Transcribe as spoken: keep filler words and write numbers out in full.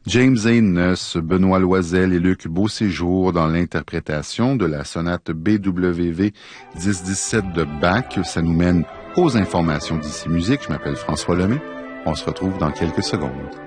James Haynes, Benoît Loisel et Luc Beauséjour dans l'interprétation de la sonate B W V dix dix-sept de Bach. Ça nous mène aux informations d'Ici Musique. Je m'appelle François Lemay. On se retrouve dans quelques secondes.